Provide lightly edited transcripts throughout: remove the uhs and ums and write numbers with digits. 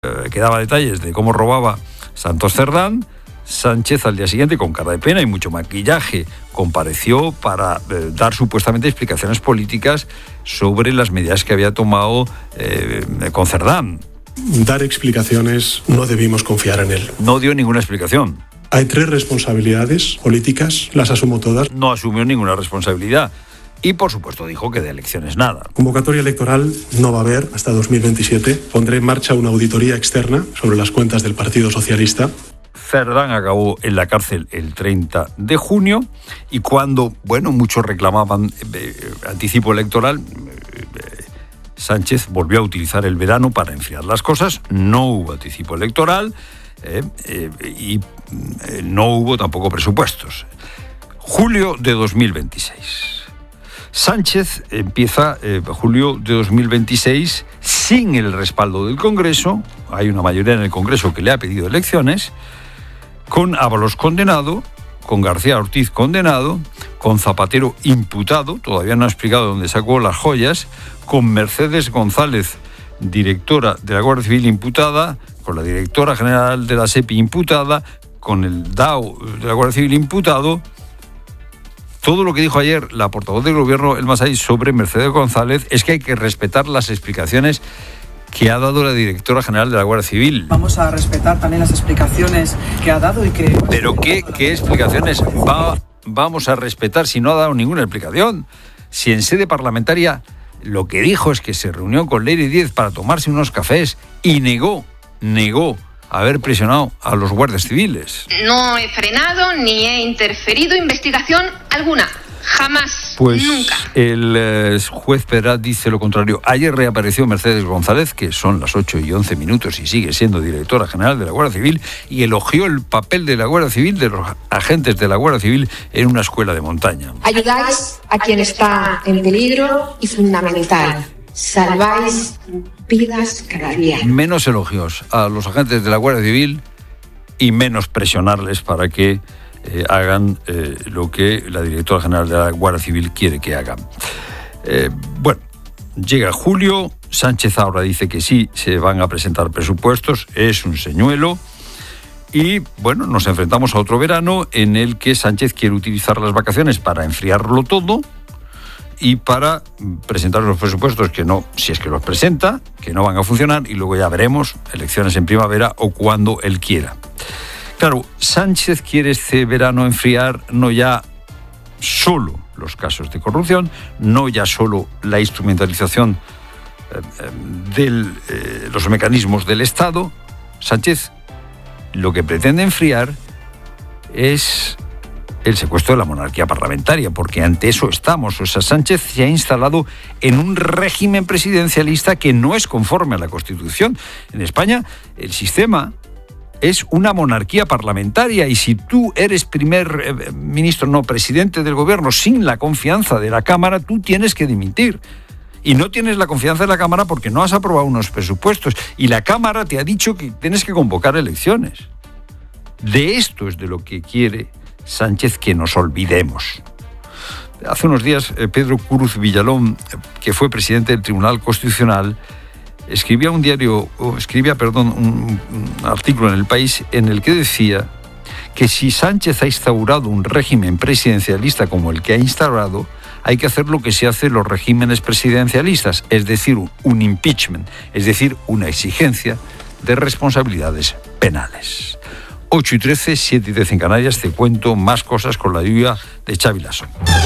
que daba detalles de cómo robaba Santos Cerdán, Sánchez al día siguiente, con cara de pena y mucho maquillaje, compareció para dar supuestamente explicaciones políticas sobre las medidas que había tomado con Cerdán. Dar explicaciones, no debimos confiar en él. No dio ninguna explicación. Hay 3 responsabilidades políticas, las asumo todas. No asumió ninguna responsabilidad. Y, por supuesto, dijo que de elecciones nada. Convocatoria electoral no va a haber hasta 2027. Pondré en marcha una auditoría externa sobre las cuentas del Partido Socialista. Cerdán acabó en la cárcel el 30 de junio y cuando, muchos reclamaban anticipo electoral, Sánchez volvió a utilizar el verano para enfriar las cosas. No hubo anticipo electoral y no hubo tampoco presupuestos. Julio de 2026. Sánchez empieza julio de 2026 sin el respaldo del Congreso. Hay una mayoría en el Congreso que le ha pedido elecciones, con Ábalos condenado, con García Ortiz condenado, con Zapatero imputado, todavía no ha explicado dónde sacó las joyas, con Mercedes González, directora de la Guardia Civil imputada, con la directora general de la SEPI imputada, con el DAO de la Guardia Civil imputado. Todo lo que dijo ayer la portavoz del Gobierno, El Masai, sobre Mercedes González es que hay que respetar las explicaciones que ha dado la directora general de la Guardia Civil. Vamos a respetar también las explicaciones que ha dado y que... ¿Pero qué explicaciones vamos a respetar si no ha dado ninguna explicación? Si en sede parlamentaria lo que dijo es que se reunió con Leire Díez para tomarse unos cafés y negó haber presionado a los guardias civiles. No he frenado ni he interferido investigación alguna. Jamás, pues nunca. El juez Perat dice lo contrario. Ayer reapareció Mercedes González, que son las 8:11 y sigue siendo directora general de la Guardia Civil, y elogió el papel de la Guardia Civil, de los agentes de la Guardia Civil en una escuela de montaña. Ayudáis a quien está en peligro y fundamental. Salváis vidas cada día. Menos elogios a los agentes de la Guardia Civil y menos presionarles para que hagan lo que la directora general de la Guardia Civil quiere que hagan. Llega julio, Sánchez ahora dice que sí, se van a presentar presupuestos, es un señuelo, y nos enfrentamos a otro verano en el que Sánchez quiere utilizar las vacaciones para enfriarlo todo y para presentar los presupuestos que no, si es que los presenta, que no van a funcionar, y luego ya veremos elecciones en primavera o cuando él quiera. Claro, Sánchez quiere este verano enfriar no ya solo los casos de corrupción, no ya solo la instrumentalización de los mecanismos del Estado. Sánchez lo que pretende enfriar es el secuestro de la monarquía parlamentaria, porque ante eso estamos. O sea, Sánchez se ha instalado en un régimen presidencialista que no es conforme a la Constitución. En España, el sistema es una monarquía parlamentaria, y si tú eres primer ministro, no presidente del gobierno, sin la confianza de la Cámara, tú tienes que dimitir. Y no tienes la confianza de la Cámara porque no has aprobado unos presupuestos, y la Cámara te ha dicho que tienes que convocar elecciones. De esto es de lo que quiere Sánchez que nos olvidemos. Hace unos días, Pedro Cruz Villalón, que fue presidente del Tribunal Constitucional, escribía un artículo en El País en el que decía que si Sánchez ha instaurado un régimen presidencialista como el que ha instaurado, hay que hacer lo que se hace en los regímenes presidencialistas, es decir, un impeachment, es decir, una exigencia de responsabilidades penales. 8:13, 7:13 en Canarias. Te cuento más cosas con la ayuda de Xavi Lasso.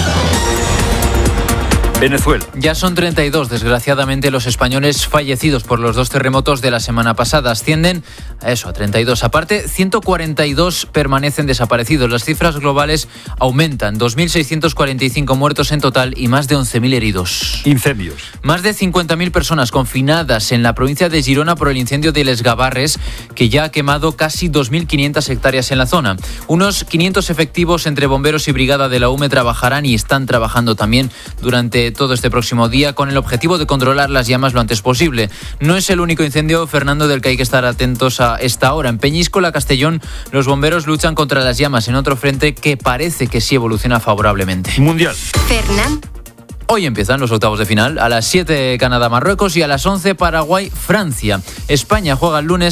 Venezuela. Ya son 32, desgraciadamente, los españoles fallecidos por los 2 terremotos de la semana pasada. Ascienden a 32. Aparte, 142 permanecen desaparecidos. Las cifras globales aumentan. 2.645 muertos en total y más de 11.000 heridos. Incendios. Más de 50.000 personas confinadas en la provincia de Girona por el incendio de Les Gavarres, que ya ha quemado casi 2.500 hectáreas en la zona. Unos 500 efectivos entre bomberos y brigada de la UME trabajarán y están trabajando también durante todo este próximo día con el objetivo de controlar las llamas lo antes posible. No es el único incendio, Fernando, del que hay que estar atentos a esta hora. En Peñíscola, Castellón, los bomberos luchan contra las llamas en otro frente que parece que sí evoluciona favorablemente. Mundial. Fernando. Hoy empiezan los octavos de final. A las 7 Canadá-Marruecos y a las 11 Paraguay-Francia. España juega el lunes